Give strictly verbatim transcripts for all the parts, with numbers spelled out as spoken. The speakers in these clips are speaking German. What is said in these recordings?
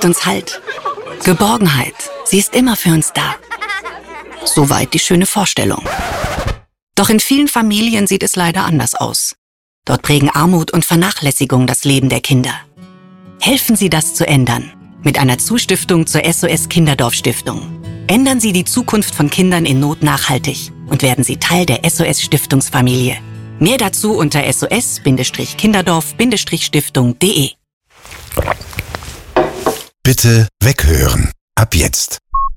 gibt uns Halt. Geborgenheit. Sie ist immer für uns da. Soweit die schöne Vorstellung. Doch in vielen Familien sieht es leider anders aus. Dort prägen Armut und Vernachlässigung das Leben der Kinder. Helfen Sie, das zu ändern. Mit einer Zustiftung zur S O S Kinderdorf Stiftung. Ändern Sie die Zukunft von Kindern in Not nachhaltig und werden Sie Teil der S O S Stiftungsfamilie. Mehr dazu unter s o s kinderdorf stiftung punkt de. Bitte weghören. Ab jetzt.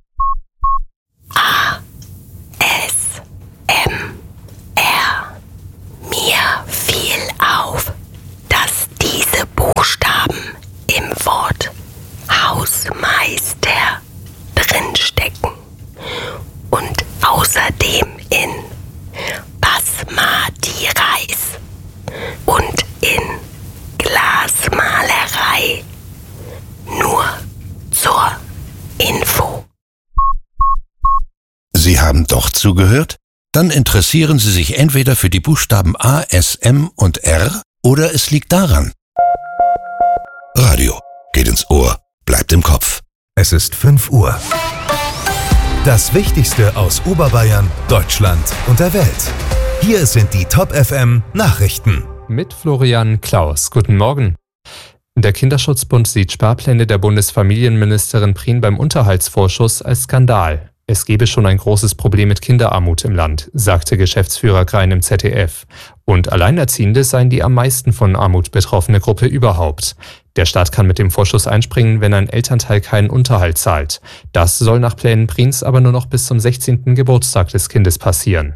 A. S. M. R. Mir fiel auf, dass diese Buchstaben im Wort Hausmeister drinstecken und außerdem in Basmati Reis und in Glasmalerei. Nur zur Info. Sie haben doch zugehört? Dann interessieren Sie sich entweder für die Buchstaben A, S, M und R oder es liegt daran. Radio geht ins Ohr, bleibt im Kopf. Es ist fünf Uhr. Das Wichtigste aus Oberbayern, Deutschland und der Welt. Hier sind die Top F M Nachrichten. Mit Florian Klaus. Guten Morgen. Der Kinderschutzbund sieht Sparpläne der Bundesfamilienministerin Prien beim Unterhaltsvorschuss als Skandal. Es gebe schon ein großes Problem mit Kinderarmut im Land, sagte Geschäftsführer Grein im Z D F. Und Alleinerziehende seien die am meisten von Armut betroffene Gruppe überhaupt. Der Staat kann mit dem Vorschuss einspringen, wenn ein Elternteil keinen Unterhalt zahlt. Das soll nach Plänen Priens aber nur noch bis zum sechzehnten Geburtstag des Kindes passieren.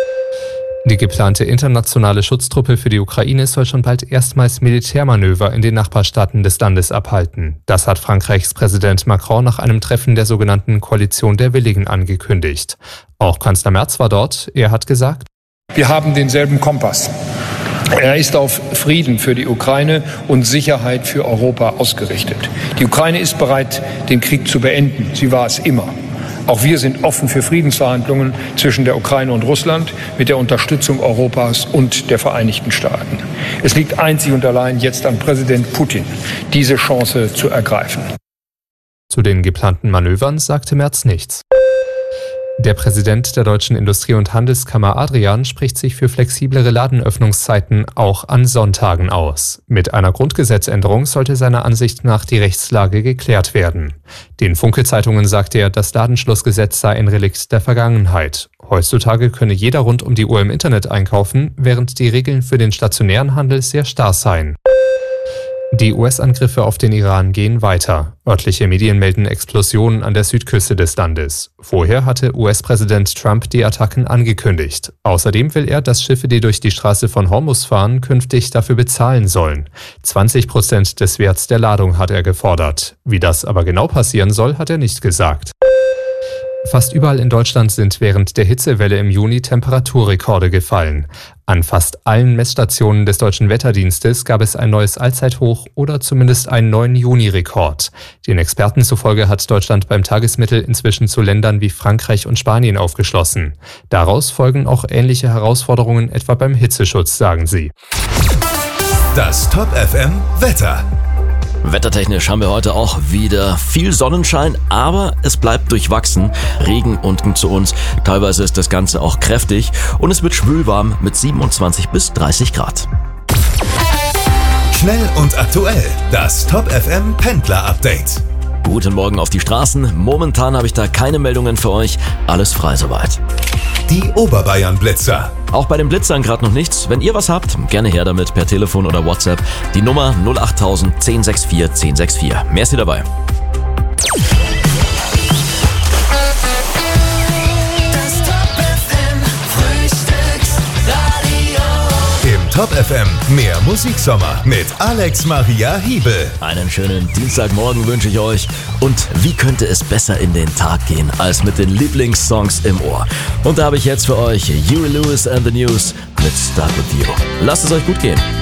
Die geplante internationale Schutztruppe für die Ukraine soll schon bald erstmals Militärmanöver in den Nachbarstaaten des Landes abhalten. Das hat Frankreichs Präsident Macron nach einem Treffen der sogenannten Koalition der Willigen angekündigt. Auch Kanzler Merz war dort. Er hat gesagt: Wir haben denselben Kompass. Er ist auf Frieden für die Ukraine und Sicherheit für Europa ausgerichtet. Die Ukraine ist bereit, den Krieg zu beenden. Sie war es immer. Auch wir sind offen für Friedensverhandlungen zwischen der Ukraine und Russland mit der Unterstützung Europas und der Vereinigten Staaten. Es liegt einzig und allein jetzt an Präsident Putin, diese Chance zu ergreifen. Zu den geplanten Manövern sagte Merz nichts. Der Präsident der Deutschen Industrie- und Handelskammer Adrian spricht sich für flexiblere Ladenöffnungszeiten auch an Sonntagen aus. Mit einer Grundgesetzänderung sollte seiner Ansicht nach die Rechtslage geklärt werden. Den Funke-Zeitungen sagte er, das Ladenschlussgesetz sei ein Relikt der Vergangenheit. Heutzutage könne jeder rund um die Uhr im Internet einkaufen, während die Regeln für den stationären Handel sehr starr seien. Die U S-Angriffe auf den Iran gehen weiter. Örtliche Medien melden Explosionen an der Südküste des Landes. Vorher hatte U S-Präsident Trump die Attacken angekündigt. Außerdem will er, dass Schiffe, die durch die Straße von Hormuz fahren, künftig dafür bezahlen sollen. zwanzig Prozent des Werts der Ladung hat er gefordert. Wie das aber genau passieren soll, hat er nicht gesagt. Fast überall in Deutschland sind während der Hitzewelle im Juni Temperaturrekorde gefallen. An fast allen Messstationen des Deutschen Wetterdienstes gab es ein neues Allzeithoch oder zumindest einen neuen Juni-Rekord. Den Experten zufolge hat Deutschland beim Tagesmittel inzwischen zu Ländern wie Frankreich und Spanien aufgeschlossen. Daraus folgen auch ähnliche Herausforderungen etwa beim Hitzeschutz, sagen sie. Das Top F M Wetter. Wettertechnisch haben wir heute auch wieder viel Sonnenschein, aber es bleibt durchwachsen. Regen unten zu uns. Teilweise ist das Ganze auch kräftig und es wird schwülwarm mit siebenundzwanzig bis dreißig Grad. Schnell und aktuell. Das Top F M Pendler Update. Guten Morgen auf die Straßen. Momentan habe ich da keine Meldungen für euch. Alles frei soweit. Die Oberbayern Blitzer. Auch bei den Blitzern gerade noch nichts. Wenn ihr was habt, gerne her damit per Telefon oder WhatsApp. Die Nummer null acht null null eins sechs vier eins sechs vier. Mehr ist hier dabei. Top F M, mehr Musiksommer mit Alex Maria Hiebel. Einen schönen Dienstagmorgen wünsche ich euch. Und wie könnte es besser in den Tag gehen, als mit den Lieblingssongs im Ohr? Und da habe ich jetzt für euch Huey Lewis and the News mit Start With You. Lasst es euch gut gehen.